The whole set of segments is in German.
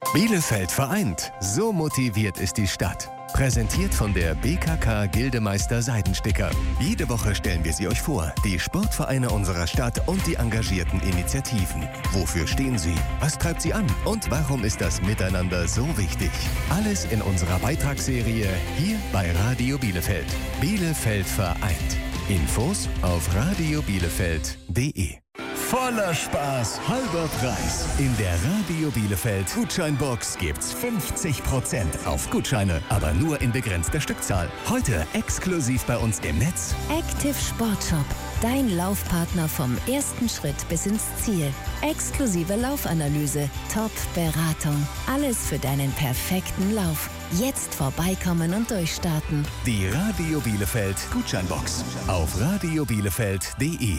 Bielefeld vereint. So motiviert ist die Stadt. Präsentiert von der BKK Gildemeister Seidensticker. Jede Woche stellen wir sie euch vor. Die Sportvereine unserer Stadt und die engagierten Initiativen. Wofür stehen sie? Was treibt sie an? Und warum ist das Miteinander so wichtig? Alles in unserer Beitragsserie hier bei Radio Bielefeld. Bielefeld vereint. Infos auf radiobielefeld.de. Voller Spaß, halber Preis. In der Radio Bielefeld Gutscheinbox gibt's 50% auf Gutscheine, aber nur in begrenzter Stückzahl. Heute exklusiv bei uns im Netz. Active Sport Shop, dein Laufpartner vom ersten Schritt bis ins Ziel. Exklusive Laufanalyse, Top-Beratung. Alles für deinen perfekten Lauf. Jetzt vorbeikommen und durchstarten. Die Radio Bielefeld Gutscheinbox auf radiobielefeld.de.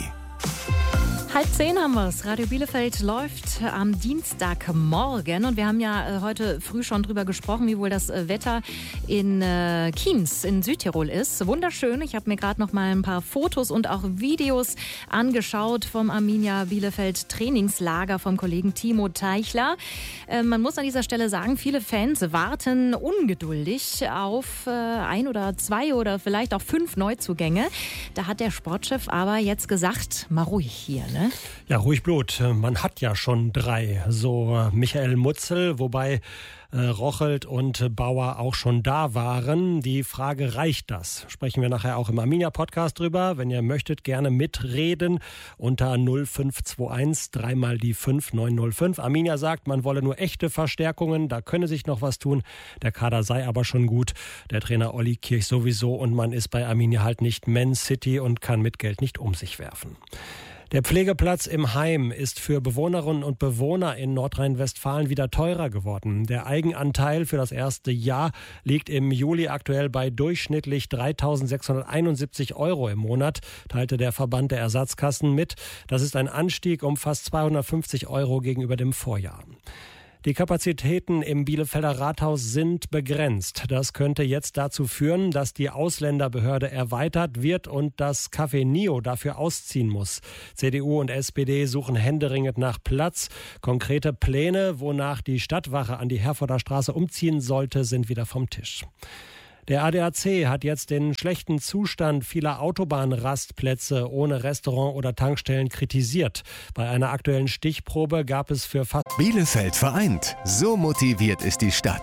9:30 haben wir es. Radio Bielefeld läuft am Dienstagmorgen und wir haben ja heute früh schon drüber gesprochen, wie wohl das Wetter in Kienz in Südtirol ist. Wunderschön. Ich habe mir gerade noch mal ein paar Fotos und auch Videos angeschaut vom Arminia Bielefeld Trainingslager vom Kollegen Timo Teichler. Man muss an dieser Stelle sagen, viele Fans warten ungeduldig auf 1 oder 2 oder vielleicht auch 5 Neuzugänge. Da hat der Sportchef aber jetzt gesagt, mal ruhig hier, ne? Ja, ruhig Blut. Man hat ja schon 3. So Michael Mutzel, wobei Rochelt und Bauer auch schon da waren. Die Frage, reicht das? Sprechen wir nachher auch im Arminia-Podcast drüber. Wenn ihr möchtet, gerne mitreden unter 0521 3 mal die 5905. Arminia sagt, man wolle nur echte Verstärkungen, da könne sich noch was tun. Der Kader sei aber schon gut. Der Trainer Olli Kirch sowieso und man ist bei Arminia halt nicht Man City und kann mit Geld nicht um sich werfen. Der Pflegeplatz im Heim ist für Bewohnerinnen und Bewohner in Nordrhein-Westfalen wieder teurer geworden. Der Eigenanteil für das erste Jahr liegt im Juli aktuell bei durchschnittlich 3.671 € im Monat, teilte der Verband der Ersatzkassen mit. Das ist ein Anstieg um fast 250 € gegenüber dem Vorjahr. Die Kapazitäten im Bielefelder Rathaus sind begrenzt. Das könnte jetzt dazu führen, dass die Ausländerbehörde erweitert wird und das Café Nio dafür ausziehen muss. CDU und SPD suchen händeringend nach Platz. Konkrete Pläne, wonach die Stadtwache an die Herforder Straße umziehen sollte, sind wieder vom Tisch. Der ADAC hat jetzt den schlechten Zustand vieler Autobahnrastplätze ohne Restaurant oder Tankstellen kritisiert. Bei einer aktuellen Stichprobe gab es für fast Bielefeld vereint. So motiviert ist die Stadt.